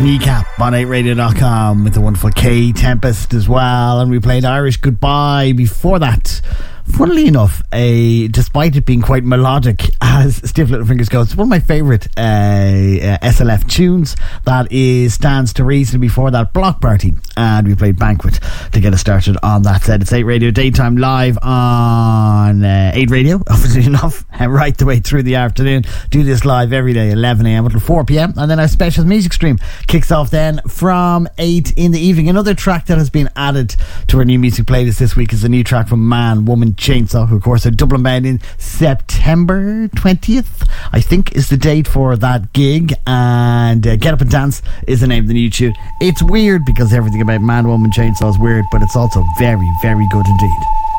Kneecap on 8radio.com with the wonderful K Tempest as well, and we played Irish Goodbye before that. Funnily enough, despite it being quite melodic, as Stiff Little Fingers goes, it's one of my favourite SLF tunes. That stands to reason. Before that, Block Party, and we played Banquet to get us started on that set. It's 8 Radio Daytime live on 8 Radio, obviously enough, right the way through the afternoon. Do this live every day, 11 a.m. until 4 p.m. And then our special music stream kicks off then from 8 in the evening. Another track that has been added to our new music playlist this week is a new track from Man, Woman, Chainsaw, who of course are Dublin bound in September 20th, I think is the date for that gig. And Get Up and Dance is the name of the new tune. It's weird because everything about Man, Woman, Chainsaw is weird, but it's also very, very good indeed.